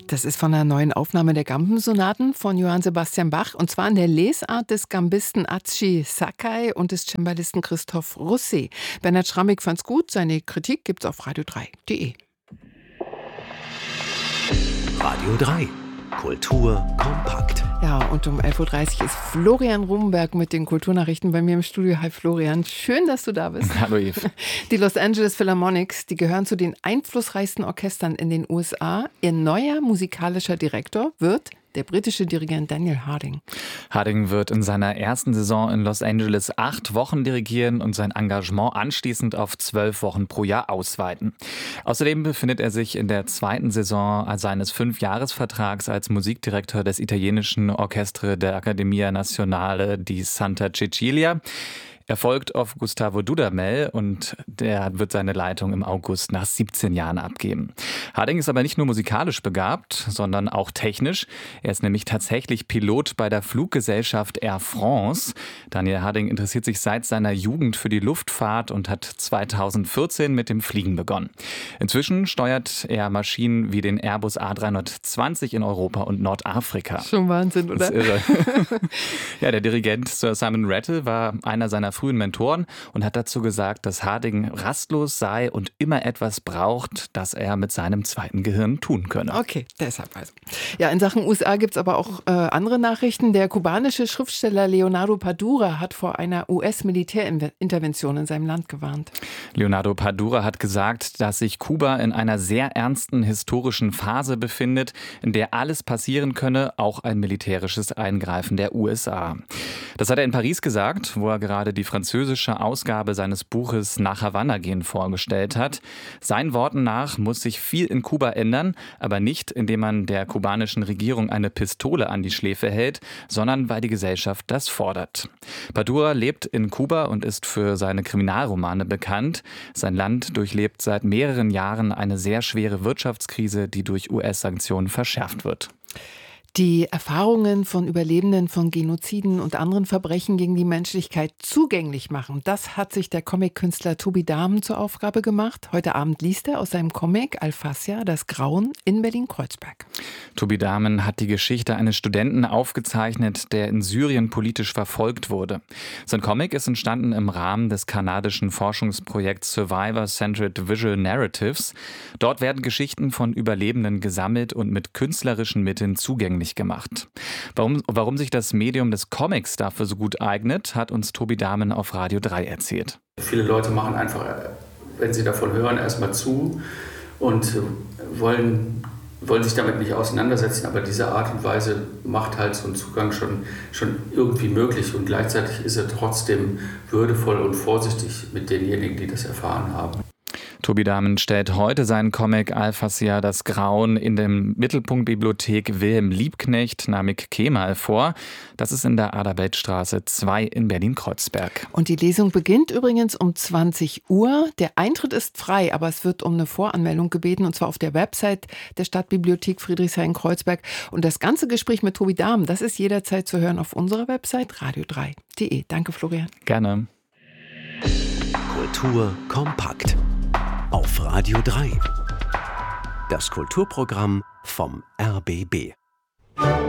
Das ist von einer neuen Aufnahme der Gambensonaten von Johann Sebastian Bach, und zwar in der Lesart des Gambisten Atsushi Sakai und des Cembalisten Christoph Russet. Bernhard Schrammig fand's gut, seine Kritik gibt's auf radio3.de. Radio 3, Kultur kompakt. Ja, und um 11.30 Uhr ist Florian Rumberg mit den Kulturnachrichten bei mir im Studio. Hi Florian, schön, dass du da bist. Hallo Yves. Die Los Angeles Philharmonics, die gehören zu den einflussreichsten Orchestern in den USA. Ihr neuer musikalischer Direktor wird der britische Dirigent Daniel Harding. Harding wird in seiner ersten Saison in Los Angeles 8 Wochen dirigieren und sein Engagement anschließend auf 12 Wochen pro Jahr ausweiten. Außerdem befindet er sich in der zweiten Saison seines 5-Jahres-Vertrags als Musikdirektor des italienischen Orchestre der Accademia Nazionale di Santa Cecilia. Er folgt auf Gustavo Dudamel und der wird seine Leitung im August nach 17 Jahren abgeben. Harding ist aber nicht nur musikalisch begabt, sondern auch technisch. Er ist nämlich tatsächlich Pilot bei der Fluggesellschaft Air France. Daniel Harding interessiert sich seit seiner Jugend für die Luftfahrt und hat 2014 mit dem Fliegen begonnen. Inzwischen steuert er Maschinen wie den Airbus A320 in Europa und Nordafrika. Schon Wahnsinn, oder? Das ist irre. Ja, der Dirigent Sir Simon Rattle war einer seiner frühen Mentoren und hat dazu gesagt, dass Harding rastlos sei und immer etwas braucht, das er mit seinem zweiten Gehirn tun könne. Okay, deshalb also. Ja, in Sachen USA gibt es aber auch andere Nachrichten. Der kubanische Schriftsteller Leonardo Padura hat vor einer US-Militärintervention in seinem Land gewarnt. Leonardo Padura hat gesagt, dass sich Kuba in einer sehr ernsten historischen Phase befindet, in der alles passieren könne, auch ein militärisches Eingreifen der USA. Das hat er in Paris gesagt, wo er gerade die französische Ausgabe seines Buches Nach Havanna gehen vorgestellt hat. Seinen Worten nach muss sich viel in Kuba ändern, aber nicht, indem man der kubanischen Regierung eine Pistole an die Schläfe hält, sondern weil die Gesellschaft das fordert. Padura lebt in Kuba und ist für seine Kriminalromane bekannt. Sein Land durchlebt seit mehreren Jahren eine sehr schwere Wirtschaftskrise, die durch US-Sanktionen verschärft wird. Die Erfahrungen von Überlebenden von Genoziden und anderen Verbrechen gegen die Menschlichkeit zugänglich machen, das hat sich der Comic-Künstler Tobi Dahmen zur Aufgabe gemacht. Heute Abend liest er aus seinem Comic Alfasia, das Grauen in Berlin-Kreuzberg. Tobi Dahmen hat die Geschichte eines Studenten aufgezeichnet, der in Syrien politisch verfolgt wurde. Sein Comic ist entstanden im Rahmen des kanadischen Forschungsprojekts Survivor-Centered Visual Narratives. Dort werden Geschichten von Überlebenden gesammelt und mit künstlerischen Mitteln zugänglich gemacht. Warum sich das Medium des Comics dafür so gut eignet, hat uns Tobi Dahmen auf Radio 3 erzählt. Viele Leute machen einfach, wenn sie davon hören, erstmal zu und wollen sich damit nicht auseinandersetzen, aber diese Art und Weise macht halt so einen Zugang schon irgendwie möglich, und gleichzeitig ist er trotzdem würdevoll und vorsichtig mit denjenigen, die das erfahren haben. Tobi Dahmen stellt heute seinen Comic Alfasia, das Grauen, in der Mittelpunktbibliothek Wilhelm Liebknecht Namik Kemal vor. Das ist in der Adalbertstraße 2 in Berlin-Kreuzberg. Und die Lesung beginnt übrigens um 20 Uhr. Der Eintritt ist frei, aber es wird um eine Voranmeldung gebeten, und zwar auf der Website der Stadtbibliothek Friedrichshain-Kreuzberg. Und das ganze Gespräch mit Tobi Dahmen, das ist jederzeit zu hören auf unserer Website radio3.de. Danke, Florian. Gerne. Kultur kompakt. Auf Radio 3. Das Kulturprogramm vom RBB.